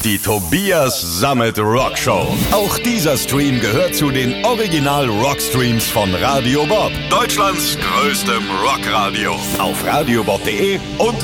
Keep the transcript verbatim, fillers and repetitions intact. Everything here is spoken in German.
Die Tobias Sammet Rock Show. Auch dieser Stream gehört zu den Original Rockstreams von Radio Bob. Deutschlands größtem Rockradio. Auf radiobob punkt de und